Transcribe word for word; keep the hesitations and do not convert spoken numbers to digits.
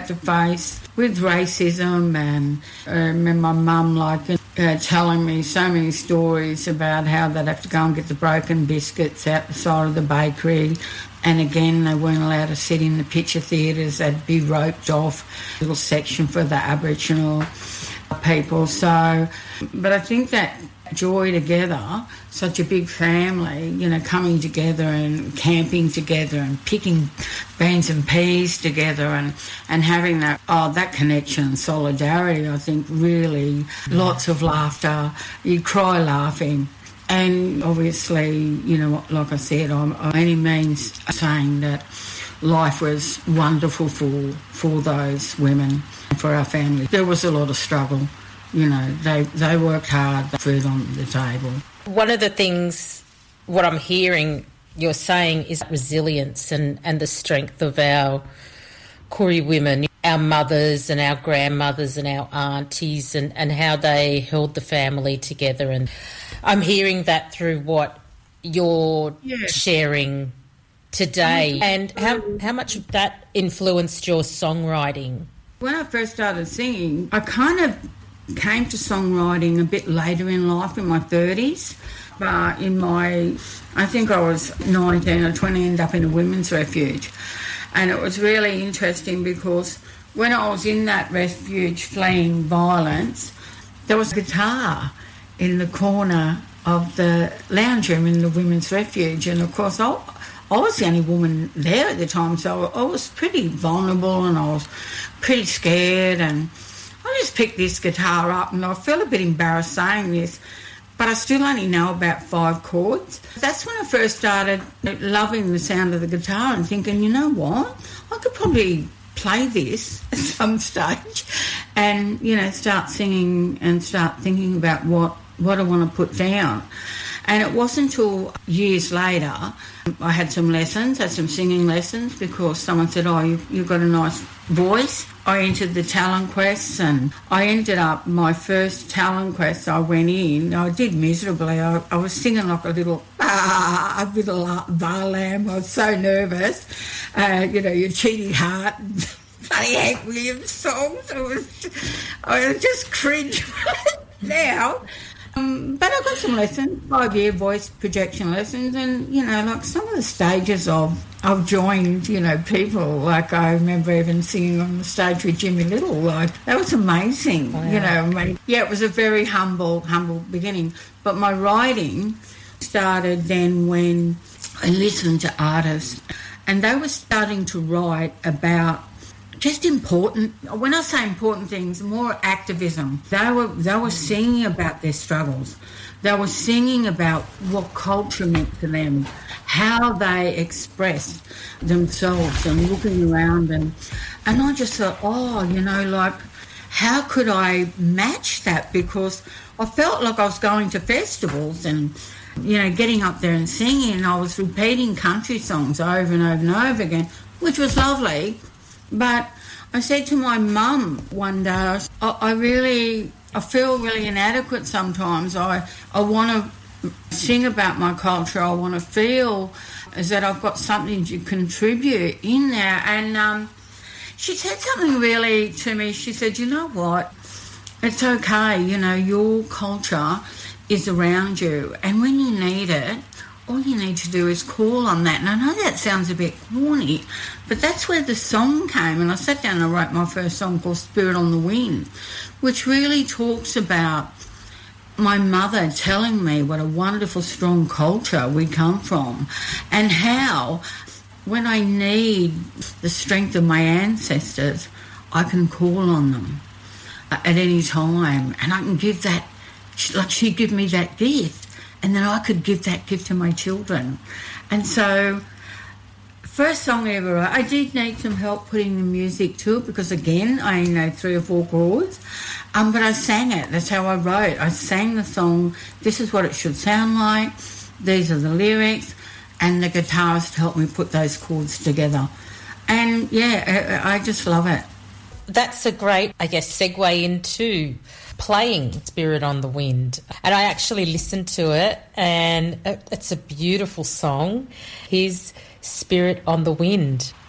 to face with racism. And I remember my mum, like, uh, telling me so many stories about how they'd have to go and get the broken biscuits out the side of the bakery. And again, they weren't allowed to sit in the picture theatres. They'd be roped off a little section for the Aboriginal people. So, but I think that joy together, such a big family, you know, coming together and camping together and picking beans and peas together and, and having that, oh, that connection and solidarity, I think really lots of laughter. You cry laughing. And obviously, you know, like I said, I'm by any means saying that life was wonderful for, for those women and for our family. There was a lot of struggle. You know, they, they worked hard, food on the table. One of the things, what I'm hearing you're saying is resilience and, and the strength of our Koori women, our mothers and our grandmothers and our aunties and, and how they held the family together. And I'm hearing that through what you're yeah. sharing today. And how, how much of that influenced your songwriting? When I first started singing, I kind of came to songwriting a bit later in life, in my thirties. But in my, I think I was nineteen or twenty, ended up in a women's refuge. And it was really interesting because when I was in that refuge fleeing violence, there was a guitar in the corner of the lounge room in the women's refuge. And of course, I, I was the only woman there at the time, so I was pretty vulnerable and I was pretty scared. And I just picked this guitar up and I feel a bit embarrassed saying this, but I still only know about five chords. That's when I first started loving the sound of the guitar and thinking, you know what, I could probably play this at some stage and, you know, start singing and start thinking about what, what I want to put down. And it wasn't until years later I had some lessons, had some singing lessons because someone said, oh, you've, you've got a nice voice. I entered the talent quest and I ended up, my first talent quest I went in, I did miserably. I, I was singing like a little, ah, a little bar lamb. I was so nervous. Uh, you know, your cheating heart, funny Hank Williams songs. It was, I was just cringe now. Um, but I got some lessons, five-year voice projection lessons, and, you know, like some of the stages of, I've joined, you know, people, like I remember even singing on the stage with Jimmy Little, like, that was amazing, wow. you know. I mean, yeah, it was a very humble, humble beginning, but my writing started then when I listened to artists, and they were starting to write about just important, when I say important things, more activism. They were they were singing about their struggles. They were singing about what culture meant to them, how they expressed themselves and looking around. And, and I just thought, oh, you know, like, how could I match that? Because I felt like I was going to festivals and, you know, getting up there and singing, and I was repeating country songs over and over and over again, which was lovely. But I said to my mum one day, I, I really, I feel really inadequate sometimes. I, I want to sing about my culture. I want to feel as that I've got something to contribute in there. And um, she said something really to me. She said, you know what, it's okay, you know, your culture is around you. And when you need it, all you need to do is call on that. And I know that sounds a bit corny, but that's where the song came. And I sat down and I wrote my first song called Spirit on the Wind, which really talks about my mother telling me what a wonderful, strong culture we come from and how when I need the strength of my ancestors, I can call on them at any time. And I can give that, like she gave me that gift. And then I could give that gift to my children. And so, first song I ever wrote, I did need some help putting the music to it because, again, I only know three or four chords. Um, but I sang it. That's how I wrote. I sang the song. This is what it should sound like. These are the lyrics. And the guitarist helped me put those chords together. And, yeah, I, I just love it. That's a great, I guess, segue into playing Spirit on the Wind. And I actually listened to it and it's a beautiful song. Here's Spirit on the Wind.